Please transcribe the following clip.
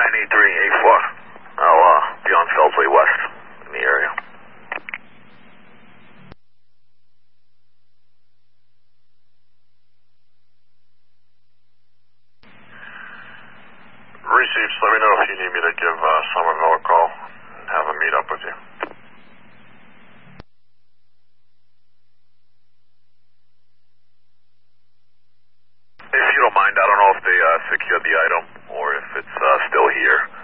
98384. I'll be on Felsley West in the area. Received. Let me know if you need me to give Somerville a call and have him meet up with you. If you don't mind, I don't know if they secured the item or if it's still here.